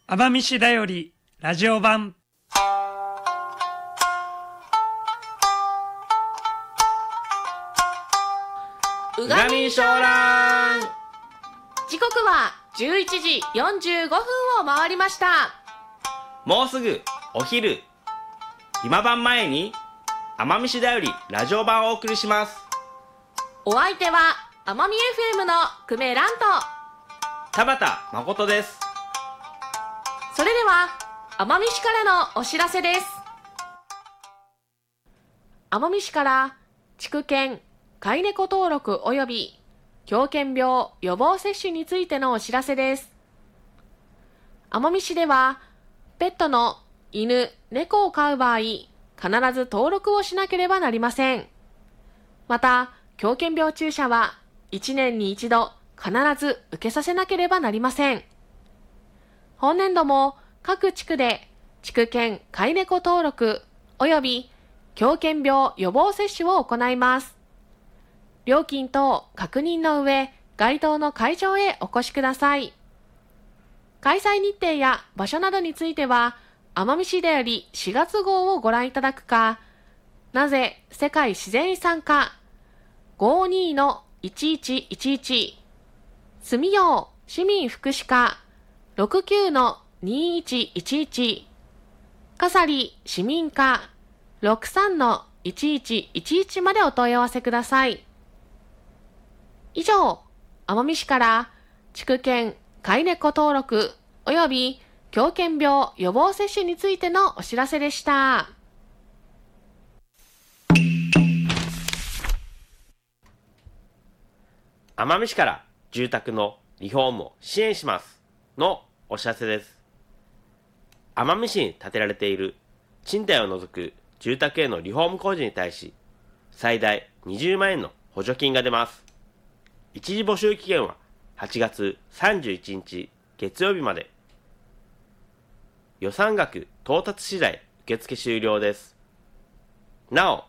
奄美市だよりラジオ版。 うがみしょうらん。時刻は11時45分を回りました。 もうすぐお昼。今晩前に奄美市だよりラジオ版をお送りします。 お相手は奄美 FM の久米蘭と田畑誠です。 それでは奄美市からのお知らせです。奄美市から畜犬飼い猫登録及び狂犬病予防接種についてのお知らせです。奄美市ではペットの犬、猫を飼う場合、必ず登録をしなければなりません。また、狂犬病注射は1年に1度必ず受けさせなければなりません。本年度も各地区で畜犬飼い猫登録及び狂犬病予防接種を行います。料金等確認の上、該当の会場へお越しください。開催日程や場所などについては、奄美市だより4月号をご覧いただくか、なぜ世界自然遺産課 52-1111 住用市民福祉課 69-2111 笠利市民課 63-1111 までお問い合わせください。以上、奄美市から畜犬飼い猫登録及び狂犬病予防接種についてのお知らせでした。 奄美市から住宅のリフォームを支援しますのお知らせです。奄美市に建てられている賃貸を除く住宅へのリフォーム工事に対し、最大20万円の補助金が出ます。一時募集期限は8月31日月曜日まで。予算額到達次第受付終了です。なお、